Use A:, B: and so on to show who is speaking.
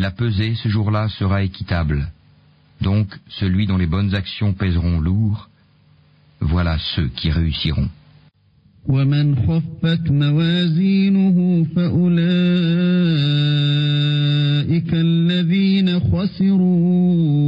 A: la pesée ce jour-là sera équitable. Donc, celui dont les bonnes actions pèseront lourd, voilà ceux qui réussiront.
B: ومن خفت موازينه فأولئك الذين خسروا